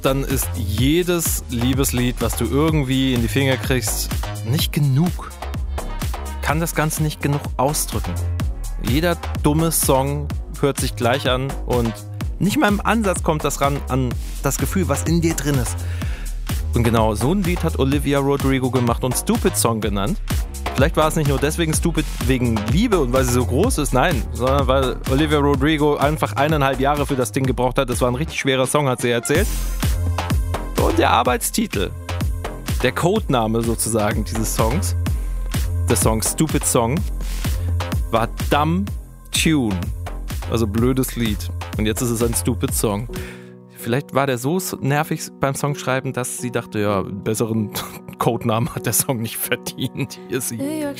dann ist jedes Liebeslied, was du irgendwie in die Finger kriegst, nicht genug. Kann das Ganze nicht genug ausdrücken. Jeder dumme Song hört sich gleich an und nicht mal im Ansatz kommt das ran an das Gefühl, was in dir drin ist. Und genau so ein Lied hat Olivia Rodrigo gemacht und Stupid Song genannt. Vielleicht war es nicht nur deswegen Stupid wegen Liebe und weil sie so groß ist, nein, sondern weil Olivia Rodrigo einfach 1,5 Jahre für das Ding gebraucht hat. Das war ein richtig schwerer Song, hat sie erzählt. Und der Arbeitstitel, der Codename sozusagen dieses Songs, der Song Stupid Song, war Dumb Tune, also blödes Lied. Und jetzt ist es ein Stupid Song. Vielleicht war der so nervig beim Songschreiben, dass sie dachte, ja, einen besseren Codenamen hat der Song nicht verdient. Hier ist sie. New York